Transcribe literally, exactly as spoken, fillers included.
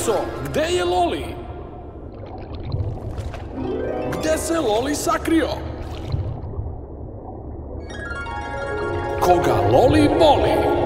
Aliso, gde je Loli? Gde se Loli sakrio? Koga Loli boli?